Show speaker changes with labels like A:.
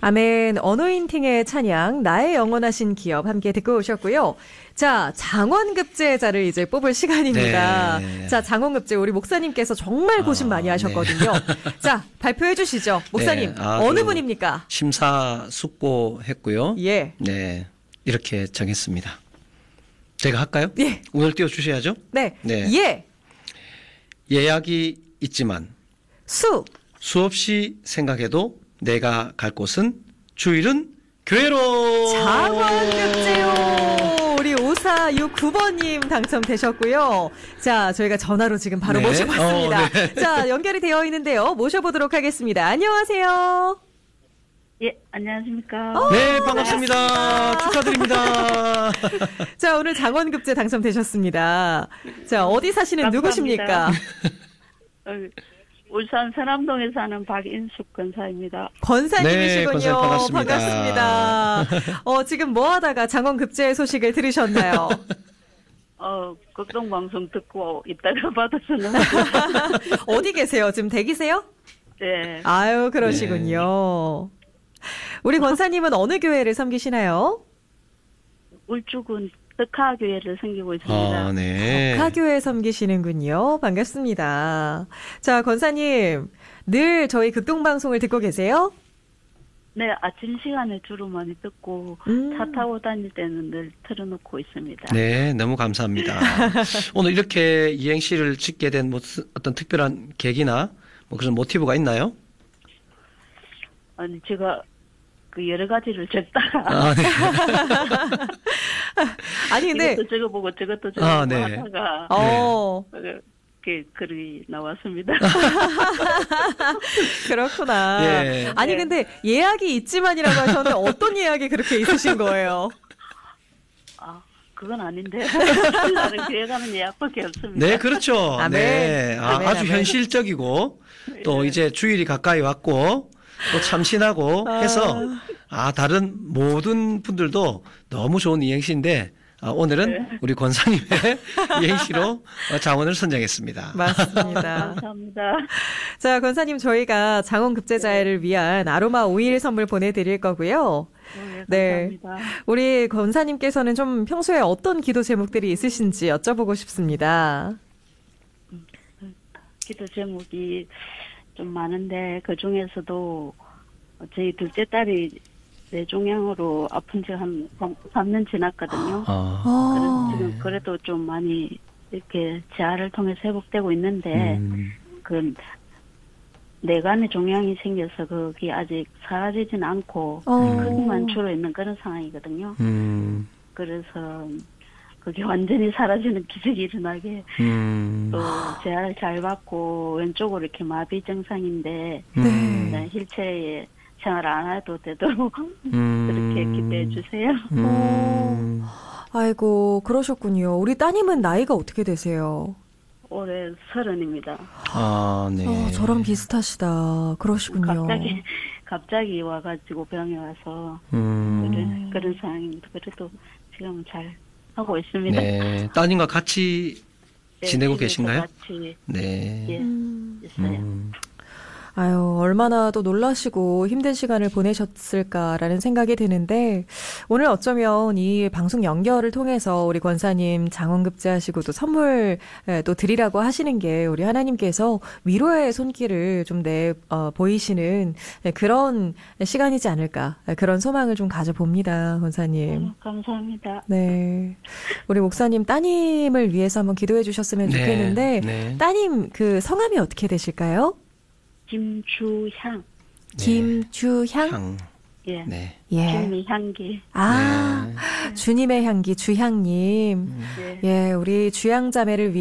A: 아멘. 어노인팅의 찬양, 나의 영원하신 기업 함께 듣고 오셨고요. 자, 장원급제자를 이제 뽑을 시간입니다.
B: 네.
A: 자, 장원급제 우리 목사님께서 정말 고심 많이 하셨거든요. 네. 자, 발표해 주시죠. 목사님,
B: 네,
A: 어느 분입니까?
B: 심사숙고했고요.
A: 예.
B: 네, 이렇게 정했습니다. 제가 할까요?
A: 예.
B: 오늘 띄워주셔야죠.
A: 네.
B: 네.
A: 예.
B: 예약이 있지만 수없이 생각해도 내가 갈 곳은 주일은 교회로.
A: 장원급제요. 우리 5469번님 당첨되셨고요. 자, 저희가 전화로 지금 바로
B: 네.
A: 모셔봤습니다.
B: 네.
A: 자, 연결이 되어 있는데요. 모셔보도록 하겠습니다. 안녕하세요.
C: 예, 안녕하십니까.
B: 네, 반갑습니다. 축하드립니다.
A: 자, 오늘 장원급제 당첨되셨습니다. 자, 어디 사시는
C: 감사합니다.
A: 누구십니까?
C: 울산 서남동에 사는 박인숙 권사입니다.
A: 권사님이시군요.
B: 네, 권사님
A: 반갑습니다. 지금 뭐 하다가 장원급제 소식을 들으셨나요?
C: 극동방송 듣고 있다가 받아서 너무.
A: 어디 계세요? 지금 댁이세요?
C: 네.
A: 아유, 그러시군요. 우리 권사님은 어느 교회를 섬기시나요?
C: 울주군 덕하교회를 섬기고 있습니다.
B: 네.
A: 덕하교회 섬기시는군요. 반갑습니다. 자, 권사님, 늘 저희 극동방송을 듣고 계세요?
C: 네, 아침 시간에 주로 많이 듣고 차 타고 다닐 때는 늘 틀어놓고 있습니다.
B: 네, 너무 감사합니다. 오늘 이렇게 이행시를 짓게 된 어떤 특별한 계기나 뭐 그런 모티브가 있나요?
C: 아니, 제가 여러 가지를 적다가.
B: 네.
A: 아니, 근데.
C: 이것도 적어보고 저것도 적어보고
B: 네.
C: 하다가. 글이 나왔습니다.
A: 그렇구나.
B: 예.
A: 아니, 근데 예약이 있지만이라고 하셨는데 어떤 예약이 그렇게 있으신 거예요?
C: 그건 아닌데. 나는 교회 가는 예약밖에 없습니다.
B: 네, 그렇죠.
A: 아멘.
B: 네.
A: 아멘,
B: 아주
A: 아멘.
B: 현실적이고 또 이제 주일이 가까이 왔고 또 참신하고 해서 다른 모든 분들도 너무 좋은 이행시인데 오늘은 우리 권사님의 이행시로 장원을 선정했습니다.
A: 맞습니다.
C: 감사합니다.
A: 자, 권사님, 저희가 장원급제자를 위한 아로마 오일 선물 보내드릴 거고요.
C: 네, 감사합니다.
A: 우리 권사님께서는 좀 평소에 어떤 기도 제목들이 있으신지 여쭤보고 싶습니다.
C: 기도 제목이 좀 많은데 그 중에서도 저희 둘째 딸이 뇌종양으로 아픈 지 한 3년 지났거든요. 그래서 지금 그래도 좀 많이 이렇게 재활을 통해서 회복되고 있는데 그 뇌관에 종양이 생겨서 거기 아직 사라지진 않고 크기만 줄어 있는 그런 상황이거든요. 그래서 그게 완전히 사라지는 기적이 일어나게 또 재활 잘 받고 왼쪽으로 이렇게 마비 증상인데 휠체어에 생활 안 해도 되도록 그렇게 기대해 주세요.
A: 아이고, 그러셨군요. 우리 따님은 나이가 어떻게 되세요?
C: 올해 30입니다.
B: 네.
A: 저랑 비슷하시다. 그러시군요.
C: 갑자기 와가지고 병에 와서 그런 상황입니다. 그래도 지금은 잘 하고 있습니다.
B: 네. 따님과 같이 지내고 계신가요?
C: 같이
B: 네.
C: 있어요.
A: 아유, 얼마나 또 놀라시고 힘든 시간을 보내셨을까라는 생각이 드는데, 오늘 어쩌면 이 방송 연결을 통해서 우리 권사님 장원급제하시고 또 선물 또 드리라고 하시는 게 우리 하나님께서 위로의 손길을 좀 보이시는 그런 시간이지 않을까, 그런 소망을 좀 가져봅니다, 권사님.
C: 감사합니다.
A: 네. 우리 목사님 따님을 위해서 한번 기도해 주셨으면 좋겠는데,
B: 네.
A: 따님 그 성함이 어떻게 되실까요?
C: 김주향.
A: 김주향?
C: 예.
B: 네.
A: 예.
C: 주님의 향기.
A: 주님의 향기, 주향님.
C: 네.
A: 예, 우리 주향자매를 위해